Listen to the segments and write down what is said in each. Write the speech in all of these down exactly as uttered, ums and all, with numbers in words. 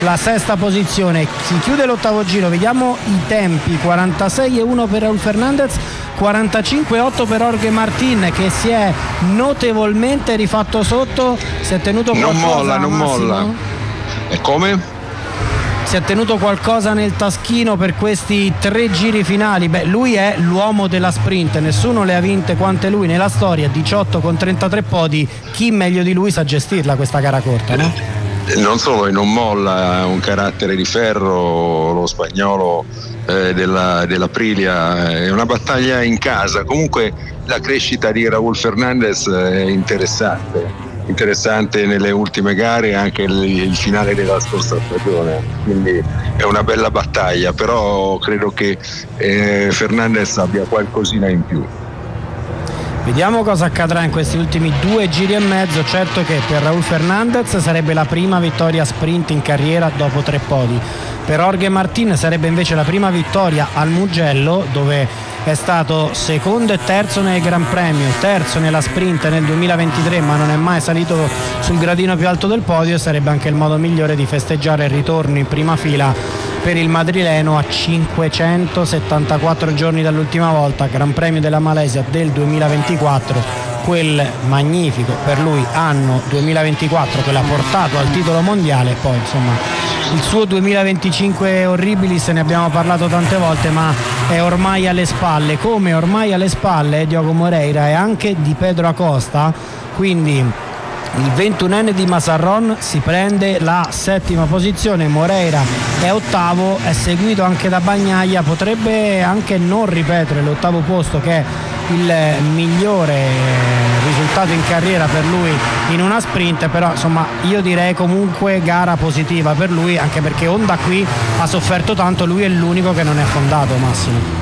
la sesta posizione. Si chiude l'ottavo giro, vediamo i tempi: quarantasei e uno per Raúl Fernández, quarantacinque e otto per Jorge Martín, che si è notevolmente rifatto sotto. Si è tenuto qualcosa, non molla, non Massimo? molla. E come? Si è tenuto qualcosa nel taschino per questi tre giri finali. Beh, lui è l'uomo della sprint, nessuno le ha vinte quante lui nella storia, diciotto con trentatré podi. Chi meglio di lui sa gestirla questa gara corta, no? Non solo, e non molla, ha un carattere di ferro lo spagnolo eh, della, dell'Aprilia. È una battaglia in casa. Comunque la crescita di Raúl Fernández è interessante interessante nelle ultime gare, anche il, il finale della scorsa stagione, quindi è una bella battaglia, però credo che eh, Fernández abbia qualcosina in più. Vediamo cosa accadrà in questi ultimi due giri e mezzo. Certo che per Raúl Fernández sarebbe la prima vittoria sprint in carriera dopo tre podi. Per Jorge Martín sarebbe invece la prima vittoria al Mugello, dove è stato secondo e terzo nel Gran Premio, terzo nella sprint nel duemilaventitré, ma non è mai salito sul gradino più alto del podio, e sarebbe anche il modo migliore di festeggiare il ritorno in prima fila per il madrileno a cinquecentosettantaquattro giorni dall'ultima volta, Gran Premio della Malesia del duemilaventiquattro, quel magnifico per lui anno duemilaventiquattro che l'ha portato al titolo mondiale. Poi insomma il suo duemilaventicinque orribilis ne abbiamo parlato tante volte, ma è ormai alle spalle, come ormai alle spalle Diogo Moreira e anche di Pedro Acosta. Quindi il ventunenne di Mazarrón si prende la settima posizione, Moreira è ottavo, è seguito anche da Bagnaia, potrebbe anche non ripetere l'ottavo posto, che è il migliore risultato in carriera per lui in una sprint, però insomma io direi comunque gara positiva per lui, anche perché Honda qui ha sofferto tanto, lui è l'unico che non è affondato, Massimo.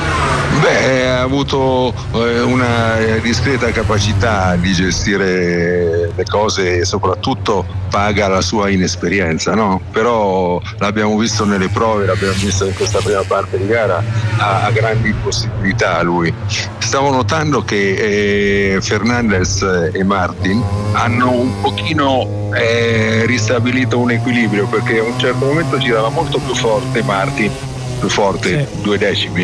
Beh, ha avuto eh, una discreta capacità di gestire le cose e soprattutto paga la sua inesperienza, no? Però l'abbiamo visto nelle prove, l'abbiamo visto in questa prima parte di gara, ha, ha grandi possibilità lui. Stavo notando che eh, Fernández e Martin hanno un pochino eh, ristabilito un equilibrio, perché a un certo momento girava molto più forte Martin, più forte, sì. due decimi.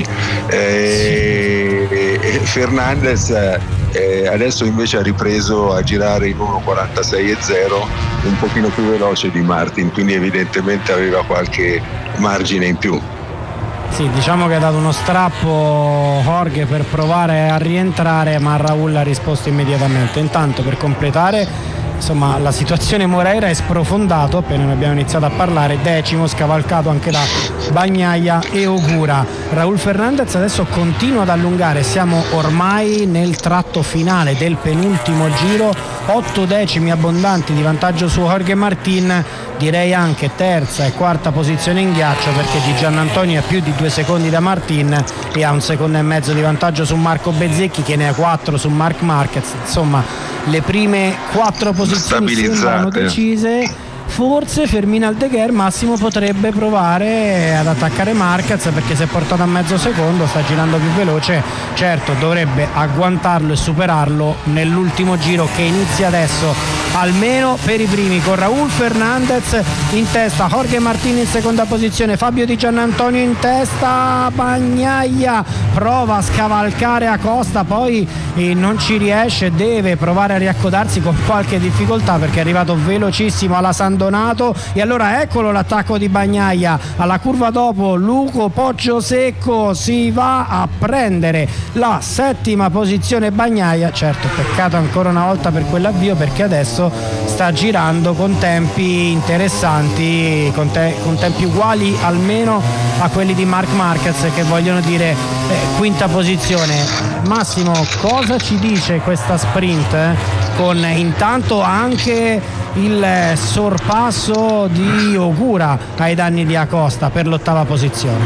Eh, sì. Fernández eh, adesso invece ha ripreso a girare in uno quarantasei e zero, un pochino più veloce di Martin, quindi evidentemente aveva qualche margine in più. Sì, diciamo che ha dato uno strappo Jorge per provare a rientrare, ma Raúl ha risposto immediatamente. Intanto, per completare, insomma, la situazione Moreira è sprofondato appena ne abbiamo iniziato a parlare, decimo, scavalcato anche da Bagnaia e Ogura. Raúl Fernández adesso continua ad allungare, siamo ormai nel tratto finale del penultimo giro, otto decimi abbondanti di vantaggio su Jorge Martín, direi anche terza e quarta posizione in ghiaccio, perché Di Giannantonio è più di due secondi da Martín e ha un secondo e mezzo di vantaggio su Marco Bezzecchi, che ne ha quattro su Marc Marquez. Insomma, le prime quattro posizioni sembrano decise. Forse Fermín Aldeguer, Massimo, potrebbe provare ad attaccare Marquez, perché si è portato a mezzo secondo, sta girando più veloce. Certo, dovrebbe agguantarlo e superarlo nell'ultimo giro che inizia adesso, almeno per i primi, con Raúl Fernández in testa, Jorge Martín in seconda posizione, Fabio Di Giannantonio in testa, Bagnaia prova a scavalcare Acosta, poi eh, non ci riesce, deve provare a riaccodarsi con qualche difficoltà perché è arrivato velocissimo alla San Donato. E allora eccolo l'attacco di Bagnaia alla curva dopo, Luco Poggiosecco si va a prendere la settima posizione Bagnaia. Certo, peccato ancora una volta per quell'avvio, perché adesso sta girando con tempi interessanti, con, te- con tempi uguali almeno a quelli di Marc Marquez, che vogliono dire eh, quinta posizione. Massimo, cosa ci dice questa sprint eh? con intanto anche il sorpasso di Ogura ai danni di Acosta per l'ottava posizione?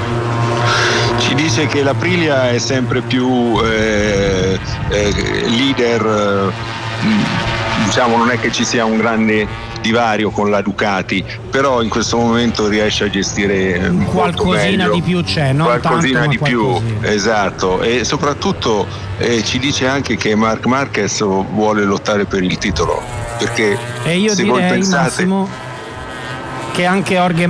Ci dice che l'Aprilia è sempre più eh, eh, leader, eh, diciamo, non è che ci sia un grande divario con la Ducati, però in questo momento riesce a gestire qualcosina di più, c'è, non qualcosina tanto, di più, qualcosina. Esatto, e soprattutto eh, ci dice anche che Marc Marquez vuole lottare per il titolo, perché e io se direi, voi pensate Massimo, che anche Jorge